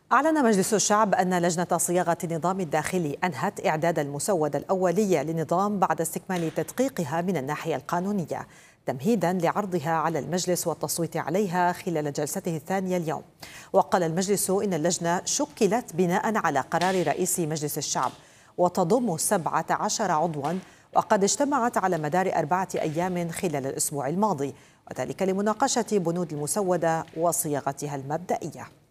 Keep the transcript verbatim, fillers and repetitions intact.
أعلن مجلس الشعب أن لجنة صياغة النظام الداخلي أنهت إعداد المسودة الأولي للنظام بعد استكمال تدقيقها من الناحية القانونية، تمهيدا لعرضها على المجلس والتصويت عليها خلال جلسته الثانية اليوم. وقال المجلس إن اللجنة شكلت بناء على قرار رئيس مجلس الشعب وتضم سبعة عشر عضوا، وقد اجتمعت على مدار أربعة أيام خلال الأسبوع الماضي، وذلك لمناقشة بنود المسودة وصياغتها المبدئية.